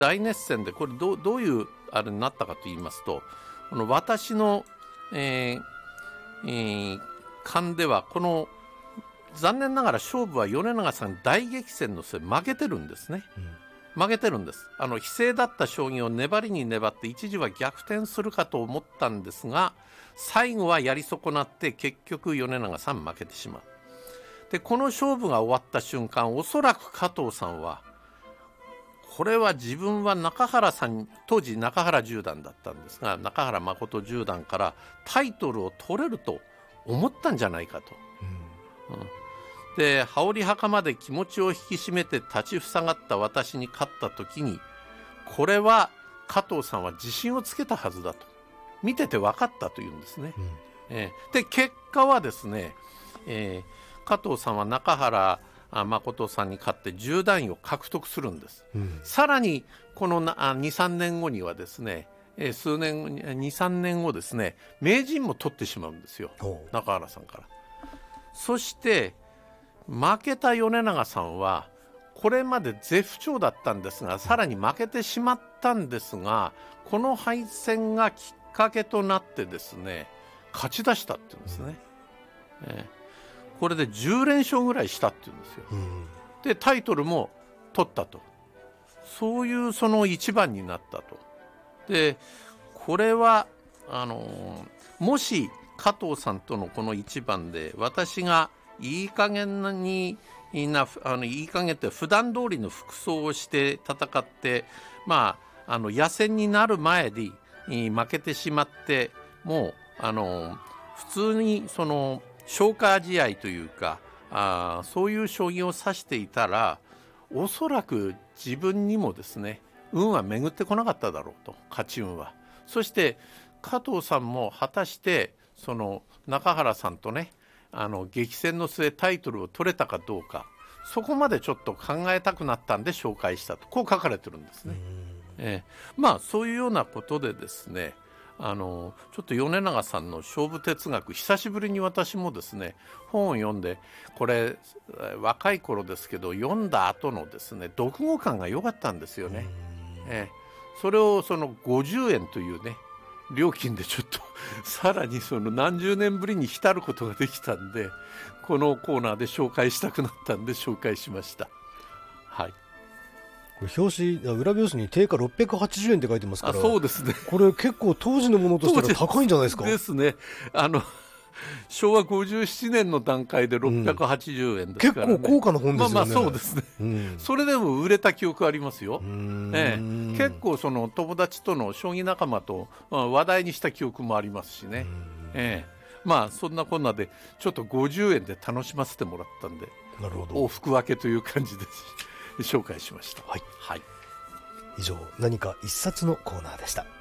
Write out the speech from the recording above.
大熱戦で、これどういうあれになったかと言いますと、この私の、勘では、この残念ながら勝負は米長さん大激戦の末負けてるんですね、負けてるんです。非正だった将棋を粘りに粘って一時は逆転するかと思ったんですが、最後はやり損なって結局米長さん負けてしまう。でこの勝負が終わった瞬間、おそらく加藤さんは、これは自分は中原さん、当時中原十段だったんですが、中原誠十段からタイトルを取れると思ったんじゃないかと、で羽織袴で気持ちを引き締めて立ちふさがった私に勝った時に、これは加藤さんは自信をつけたはずだと見てて分かったというんですね、で結果はですね、加藤さんは中原誠さんに勝って十段位を獲得するんです、さらにこの2、3年後にはですね、2、3年後ですね、名人も取ってしまうんですよ、中原さんから。そして負けた米長さんはこれまで絶不調だったんですが、さらに負けてしまったんですが、この敗戦がきっかけとなってですね、勝ち出したっていうんですね、これで10連勝ぐらいしたっていうんですよ、でタイトルも取ったと、そういうその一番になったと。でこれはもし加藤さんとのこの一番で私がいい加減いい加減って普段通りの服装をして戦って、野戦になる前に負けてしまって、もう普通にその消化試合というか、そういう将棋を指していたら、おそらく自分にもですね、運は巡ってこなかっただろうと、勝ち運は。そして加藤さんも果たしてその中原さんとね、激戦の末タイトルを取れたかどうか、そこまでちょっと考えたくなったんで紹介したと、こう書かれてるんですね。そういうようなことでですね、ちょっと米長さんの勝負哲学、久しぶりに私もですね本を読んで、これ若い頃ですけど読んだ後のですね読後感が良かったんですよね。それをその50円というね料金でちょっとさらにその何十年ぶりに浸ることができたんで、このコーナーで紹介したくなったんで紹介しました。はい。 表紙、裏表紙に定価680円って書いてますから、 そうですね、 これ結構当時のものとしたら高いんじゃないですか。 ですね、昭和57年の段階で680円ですからね、 結構高価な本ですよね。 そうですね、それでも売れた記憶ありますよ。結構その友達との将棋仲間と話題にした記憶もありますしね。そんなこんなでちょっと50円で楽しませてもらったんで、 なるほど、 往復分けという感じで紹介しました。 以上、何か一冊のコーナーでした。